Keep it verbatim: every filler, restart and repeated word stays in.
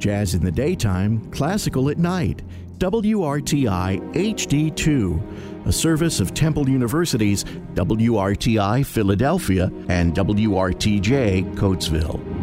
Jazz in the daytime, classical at night. W R T I H D two, a service of Temple University's W R T I Philadelphia and W R T J Coatesville.